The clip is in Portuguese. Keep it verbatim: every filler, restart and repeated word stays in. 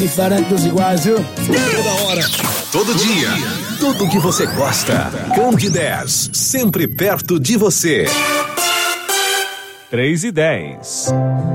diferente dos iguais, viu? Toda hora, todo dia, tudo que você gosta. Candidez, sempre perto de você. três e dez.